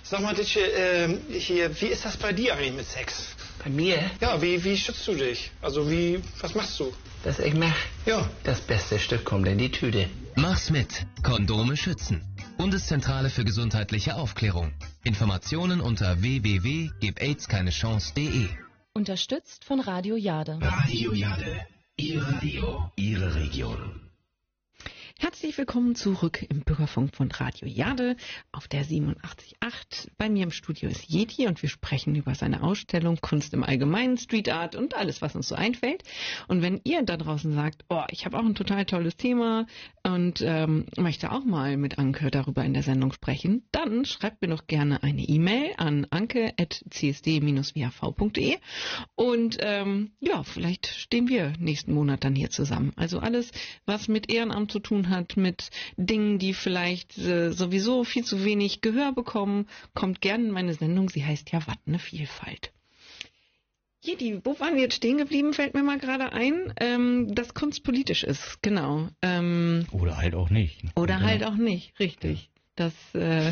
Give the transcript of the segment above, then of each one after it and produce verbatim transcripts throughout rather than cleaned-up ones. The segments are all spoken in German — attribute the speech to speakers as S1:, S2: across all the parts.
S1: Sag mal, Ditsche, äh, hier, wie ist das bei dir eigentlich mit Sex?
S2: Bei mir?
S1: Ja, wie, wie schützt du dich? Also wie, was machst du?
S2: Dass ich mach?
S1: Ja.
S2: Das beste Stück kommt in die Tüte.
S3: Mach's mit. Kondome schützen. Bundeszentrale für gesundheitliche Aufklärung. Informationen unter w w w punkt gib aids keine chance punkt de.
S4: Unterstützt von Radio Jade.
S5: Radio Jade. Ihr Radio. Ihre Region.
S6: Herzlich willkommen zurück im Bürgerfunk von Radio Jade auf der siebenundachtzig Komma acht. Bei mir im Studio ist Yeti und wir sprechen über seine Ausstellung Kunst im Allgemeinen, Street Art und alles, was uns so einfällt. Und wenn ihr da draußen sagt, oh, ich habe auch ein total tolles Thema und ähm, möchte auch mal mit Anke darüber in der Sendung sprechen, dann schreibt mir doch gerne eine E-Mail an anke at c s d dash w h v punkt de und ähm, ja, vielleicht stehen wir nächsten Monat dann hier zusammen. Also alles, was mit Ehrenamt zu tun hat, mit Dingen, die vielleicht äh, sowieso viel zu wenig Gehör bekommen, kommt gerne in meine Sendung. Sie heißt ja Wat ne Vielfalt. Jedi, wo waren wir jetzt stehen geblieben, fällt mir mal gerade ein, ähm, dass Kunst politisch ist, genau. Ähm,
S7: oder halt auch nicht.
S6: Oder genau. halt auch nicht, richtig. Das, äh,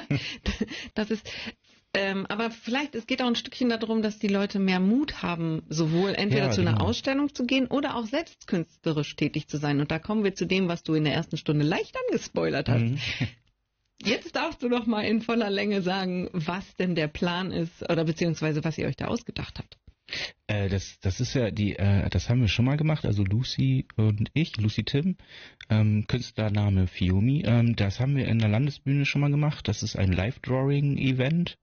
S6: das ist... Ähm, aber vielleicht, es geht auch ein Stückchen darum, dass die Leute mehr Mut haben, sowohl entweder ja, zu einer genau. Ausstellung zu gehen oder auch selbst künstlerisch tätig zu sein. Und da kommen wir zu dem, was du in der ersten Stunde leicht angespoilert hast. Mhm. Jetzt darfst du doch mal in voller Länge sagen, was denn der Plan ist oder beziehungsweise was ihr euch da ausgedacht habt.
S7: Äh, das, das ist ja die, äh, das haben wir schon mal gemacht, also Lucy und ich, Lucy Tim, ähm, Künstlername Fiomi, ähm, das haben wir in der Landesbühne schon mal gemacht. Das ist ein Live-Drawing-Event.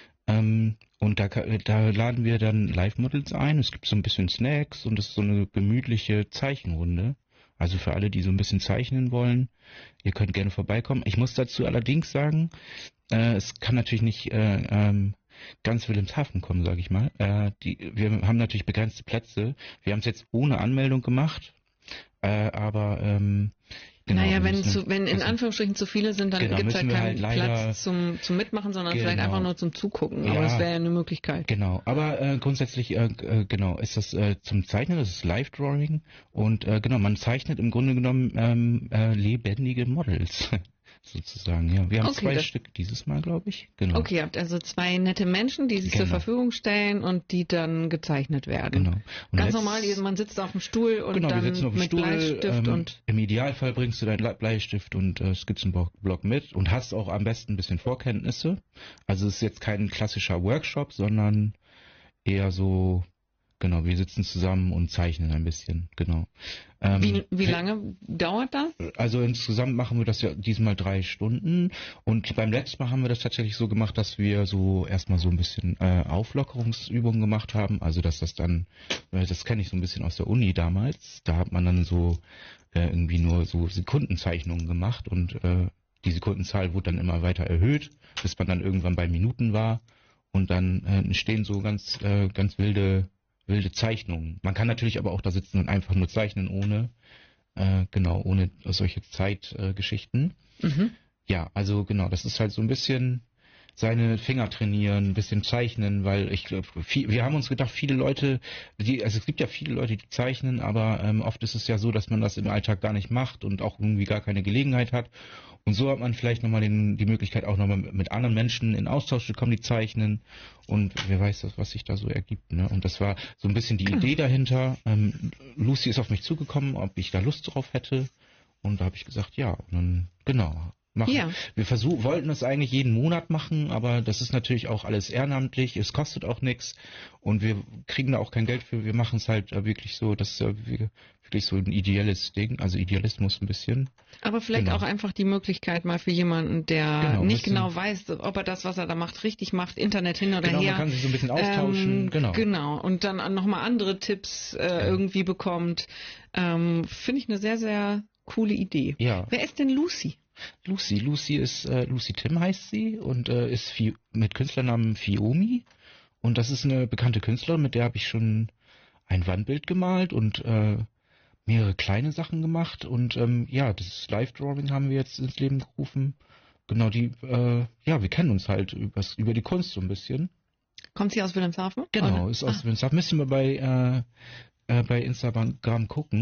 S7: Ähm, und da, da laden wir dann Live-Models ein. Es gibt so ein bisschen Snacks und es ist so eine gemütliche Zeichenrunde. Also für alle, die so ein bisschen zeichnen wollen, ihr könnt gerne vorbeikommen. Ich muss dazu allerdings sagen, äh, es kann natürlich nicht äh, ähm, ganz Wilhelmshaven kommen, sage ich mal. Äh, die, wir haben natürlich begrenzte Plätze. Wir haben es jetzt ohne Anmeldung gemacht, äh, aber ähm, genau,
S6: naja, wenn, zu, wenn in Anführungsstrichen zu viele sind, dann
S7: genau,
S6: gibt es halt keinen
S7: halt
S6: Platz zum, zum Mitmachen, sondern
S7: genau.
S6: vielleicht einfach nur zum Zugucken. Aber
S7: ja,
S6: das wäre ja eine Möglichkeit.
S7: Genau, aber äh, grundsätzlich äh, äh, genau ist das äh, zum Zeichnen, das ist Live-Drawing und äh, genau, man zeichnet im Grunde genommen ähm, äh, lebendige Models. Sozusagen, ja. Wir haben
S6: okay,
S7: zwei Stück dieses Mal, glaube ich. Genau.
S6: Okay, ihr habt also zwei nette Menschen, die sich genau. zur Verfügung stellen und die dann gezeichnet werden.
S7: Genau. Und
S6: Ganz
S7: jetzt,
S6: normal, man sitzt auf dem Stuhl und
S7: genau,
S6: dann
S7: wir sitzen auf dem
S6: mit
S7: Stuhl,
S6: Bleistift
S7: ähm,
S6: und...
S7: Im Idealfall bringst du deinen Bleistift und äh, Skizzenblock mit und hast auch am besten ein bisschen Vorkenntnisse. Also es ist jetzt kein klassischer Workshop, sondern eher so... Genau, wir sitzen zusammen und zeichnen ein bisschen, genau. Ähm,
S6: wie, wie lange dauert das?
S7: Also insgesamt machen wir das ja diesmal drei Stunden und beim letzten Mal haben wir das tatsächlich so gemacht, dass wir so erstmal so ein bisschen äh, Auflockerungsübungen gemacht haben, also dass das dann, äh, das kenne ich so ein bisschen aus der Uni damals, da hat man dann so äh, irgendwie nur so Sekundenzeichnungen gemacht und äh, die Sekundenzahl wurde dann immer weiter erhöht, bis man dann irgendwann bei Minuten war und dann äh, entstehen so ganz, äh, ganz wilde wilde Zeichnungen. Man kann natürlich aber auch da sitzen und einfach nur zeichnen ohne, äh, genau, ohne solche Zeitgeschichten. Äh, mhm. Ja, also genau, das ist halt so ein bisschen seine Finger trainieren, ein bisschen zeichnen, weil ich glaube, wir haben uns gedacht, viele Leute, die, also es gibt ja viele Leute, die zeichnen, aber ähm, oft ist es ja so, dass man das im Alltag gar nicht macht und auch irgendwie gar keine Gelegenheit hat. Und so hat man vielleicht nochmal den, die Möglichkeit, auch nochmal mit anderen Menschen in Austausch zu kommen, die zeichnen. Und wer weiß das, was sich da so ergibt. Ne? Und das war so ein bisschen die Idee dahinter. Ähm, Lucy ist auf mich zugekommen, ob ich da Lust drauf hätte. Und da habe ich gesagt, ja. Und dann, genau. Machen. Ja. Wir versuch, wollten es eigentlich jeden Monat machen, aber das ist natürlich auch alles ehrenamtlich, es kostet auch nichts und wir kriegen da auch kein Geld für, wir machen es halt wirklich so, das ist ja wirklich so ein ideelles Ding, also Idealismus ein bisschen.
S6: Aber vielleicht genau. auch einfach die Möglichkeit mal für jemanden, der genau, nicht genau weiß, ob er das, was er da macht, richtig macht, Internet hin oder
S7: genau,
S6: her.
S7: Man kann sich so ein bisschen austauschen,
S6: ähm,
S7: genau.
S6: Genau, und dann nochmal andere Tipps äh, ja. irgendwie bekommt. Ähm, finde ich eine sehr, sehr coole Idee.
S7: Ja.
S6: Wer ist denn Lucy?
S7: Lucy, Lucy ist, äh, Lucy Tim heißt sie und äh, ist Fi- mit Künstlernamen Fiomi und das ist eine bekannte Künstlerin, mit der habe ich schon ein Wandbild gemalt und äh, mehrere kleine Sachen gemacht und ähm, ja, das Live-Drawing haben wir jetzt ins Leben gerufen. Genau, die, äh, ja, wir kennen uns halt übers, über die Kunst so ein bisschen.
S6: Kommt sie aus Wilhelmshaven?
S7: Genau,
S6: oder?
S7: ist aus
S6: ah.
S7: Wilhelmshaven. Müssen wir bei, äh, äh, bei Instagram gucken.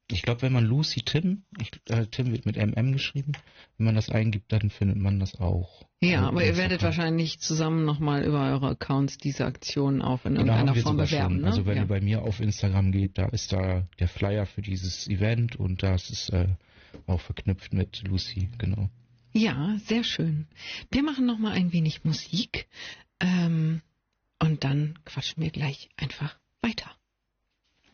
S7: Ich glaube, wenn man Lucy Tim, ich, äh, Tim wird mit M M geschrieben, wenn man das eingibt, dann findet man das auch.
S6: Ja,
S7: also,
S6: aber ihr werdet wahrscheinlich zusammen nochmal über eure Accounts diese Aktion auch in
S7: genau,
S6: irgendeiner Form bewerben.
S7: Schon.
S6: Ne?
S7: Also wenn
S6: ja.
S7: ihr bei mir auf Instagram geht, da ist da der Flyer für dieses Event und das ist äh, auch verknüpft mit Lucy, genau.
S6: Ja, sehr schön. Wir machen nochmal ein wenig Musik ähm, und dann quatschen wir gleich einfach weiter.